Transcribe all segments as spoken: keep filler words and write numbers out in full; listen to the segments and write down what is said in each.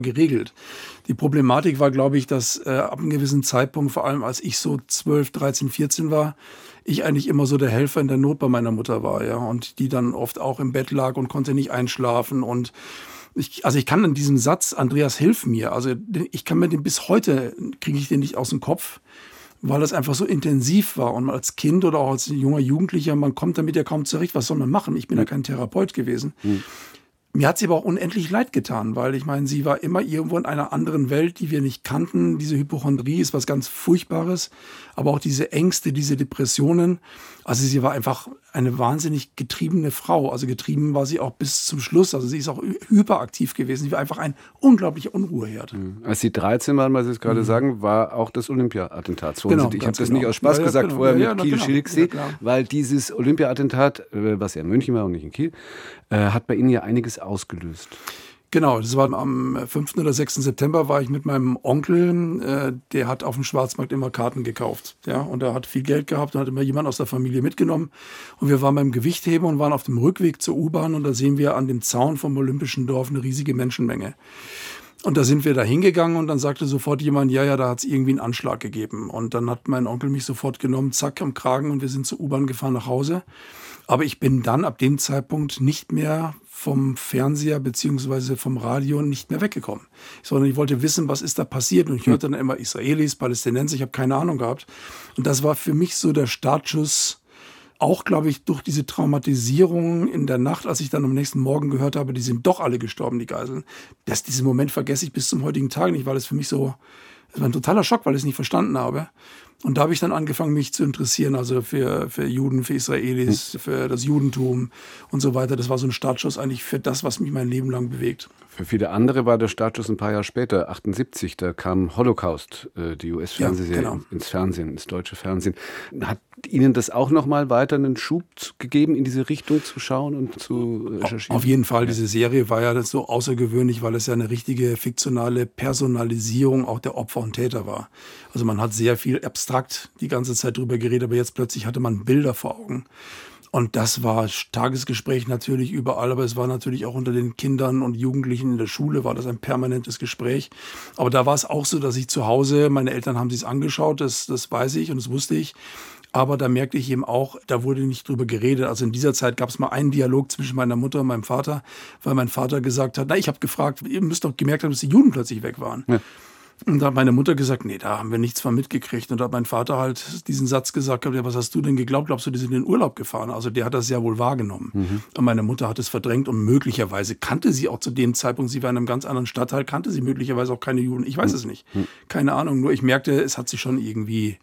geregelt. Die Problematik war, glaube ich, dass äh, ab einem gewissen Zeitpunkt, vor allem als ich so zwölf, dreizehn, vierzehn war, ich eigentlich immer so der Helfer in der Not bei meiner Mutter war, ja, und die dann oft auch im Bett lag und konnte nicht einschlafen. Und ich, also ich kann an diesem Satz, Andreas, hilf mir, also ich kann mir den bis heute, kriege ich den nicht aus dem Kopf, weil das einfach so intensiv war. Und als Kind oder auch als junger Jugendlicher, man kommt damit ja kaum zurecht. Was soll man machen? Ich bin ja kein Therapeut gewesen. Hm. Mir hat sie aber auch unendlich leid getan, weil ich meine, sie war immer irgendwo in einer anderen Welt, die wir nicht kannten. Diese Hypochondrie ist was ganz Furchtbares, aber auch diese Ängste, diese Depressionen. Also sie war einfach eine wahnsinnig getriebene Frau. Also getrieben war sie auch bis zum Schluss. Also sie ist auch hyperaktiv gewesen. Sie war einfach ein unglaublicher Unruheherd. Als Sie dreizehn waren, was Sie es gerade mhm. sagen, war auch das Olympia-Attentat. So, genau, ich habe das genau. nicht aus Spaß ja, ja, gesagt genau. vorher ja, ja, mit Kiel-Schilksee, ja, weil dieses Olympia-Attentat, was ja in München war und nicht in Kiel, hat bei Ihnen ja einiges ausgelöst. Genau, das war am fünften oder sechsten September war ich mit meinem Onkel, äh, der hat auf dem Schwarzmarkt immer Karten gekauft. Ja, und er hat viel Geld gehabt und hat immer jemand aus der Familie mitgenommen. Und wir waren beim Gewichtheben und waren auf dem Rückweg zur U-Bahn und da sehen wir an dem Zaun vom Olympischen Dorf eine riesige Menschenmenge. Und da sind wir da hingegangen und dann sagte sofort jemand, ja, ja, da hat es irgendwie einen Anschlag gegeben. Und dann hat mein Onkel mich sofort genommen, zack, am Kragen und wir sind zur U-Bahn gefahren nach Hause. Aber ich bin dann ab dem Zeitpunkt nicht mehr vom Fernseher beziehungsweise vom Radio nicht mehr weggekommen. Sondern ich wollte wissen, was ist da passiert. Und ich hörte dann immer Israelis, Palästinenser, ich habe keine Ahnung gehabt. Und das war für mich so der Startschuss, auch, glaube ich, durch diese Traumatisierung in der Nacht, als ich dann am nächsten Morgen gehört habe, die sind doch alle gestorben, die Geiseln. Das, diesen Moment vergesse ich bis zum heutigen Tag nicht, weil es für mich so, es war ein totaler Schock, weil ich es nicht verstanden habe. Und da habe ich dann angefangen, mich zu interessieren, also für, für Juden, für Israelis, für das Judentum und so weiter. Das war so ein Startschuss eigentlich für das, was mich mein Leben lang bewegt. Für viele andere war der Startschuss ein paar Jahre später, achtundsiebzig, da kam Holocaust, die U S-Fernsehserie, ja, genau. ins Fernsehen, ins deutsche Fernsehen. Hat Ihnen das auch nochmal weiter einen Schub gegeben, in diese Richtung zu schauen und zu recherchieren? Auf jeden Fall, diese Serie war ja so außergewöhnlich, weil es ja eine richtige fiktionale Personalisierung auch der Opfer und Täter war. Also man hat sehr viel abstrakt die ganze Zeit drüber geredet, aber jetzt plötzlich hatte man Bilder vor Augen. Und das war Tagesgespräch natürlich überall, aber es war natürlich auch unter den Kindern und Jugendlichen in der Schule, war das ein permanentes Gespräch. Aber da war es auch so, dass ich zu Hause, meine Eltern haben sich angeschaut, das, das weiß ich und das wusste ich. Aber da merkte ich eben auch, da wurde nicht drüber geredet. Also in dieser Zeit gab es mal einen Dialog zwischen meiner Mutter und meinem Vater, weil mein Vater gesagt hat, na, ich habe gefragt, ihr müsst doch gemerkt haben, dass die Juden plötzlich weg waren. Ja. Und da hat meine Mutter gesagt, nee, da haben wir nichts von mitgekriegt. Und da hat mein Vater halt diesen Satz gesagt, ja, was hast du denn geglaubt? Glaubst du, die sind in den Urlaub gefahren? Also der hat das ja wohl wahrgenommen. Mhm. Und meine Mutter hat es verdrängt und möglicherweise kannte sie auch zu dem Zeitpunkt, sie war in einem ganz anderen Stadtteil, kannte sie möglicherweise auch keine Juden. Ich weiß mhm. es nicht. Keine Ahnung, nur ich merkte, es hat sich schon irgendwie,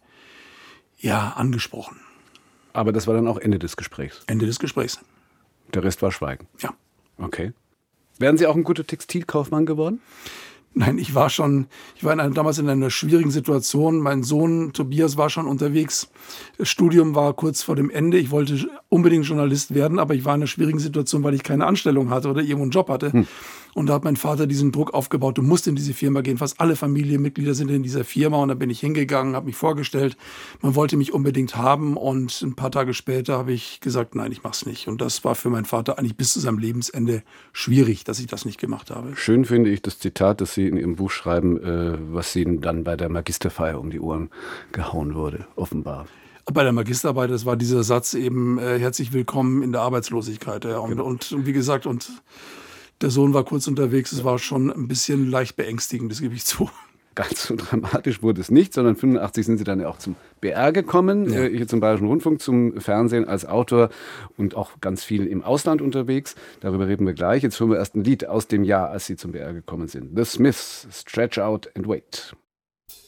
ja, angesprochen. Aber das war dann auch Ende des Gesprächs? Ende des Gesprächs. Der Rest war Schweigen? Ja. Okay. Wären Sie auch ein guter Textilkaufmann geworden? Nein, ich war schon, ich war in einem, damals in einer schwierigen Situation. Mein Sohn Tobias war schon unterwegs. Das Studium war kurz vor dem Ende. Ich wollte unbedingt Journalist werden, aber ich war in einer schwierigen Situation, weil ich keine Anstellung hatte oder irgendwo einen Job hatte. Hm. Und da hat mein Vater diesen Druck aufgebaut, du musst in diese Firma gehen. Fast alle Familienmitglieder sind in dieser Firma. Und da bin ich hingegangen, habe mich vorgestellt. Man wollte mich unbedingt haben. Und ein paar Tage später habe ich gesagt, nein, ich mach's nicht. Und das war für meinen Vater eigentlich bis zu seinem Lebensende schwierig, dass ich das nicht gemacht habe. Schön finde ich das Zitat, das Sie in Ihrem Buch schreiben, äh, was Ihnen dann bei der Magisterfeier um die Ohren gehauen wurde, offenbar. Bei der Magisterarbeit, das war dieser Satz eben, äh, herzlich willkommen in der Arbeitslosigkeit. Ja. Und, genau. und, und wie gesagt, und der Sohn war kurz unterwegs, es war schon ein bisschen leicht beängstigend, das gebe ich zu. Ganz so dramatisch wurde es nicht, sondern fünfundachtzig sind Sie dann ja auch zum B R gekommen, ja. äh, hier zum Bayerischen Rundfunk, zum Fernsehen als Autor und auch ganz viel im Ausland unterwegs. Darüber reden wir gleich. Jetzt hören wir erst ein Lied aus dem Jahr, als Sie zum B R gekommen sind. The Smiths, Stretch Out and Wait.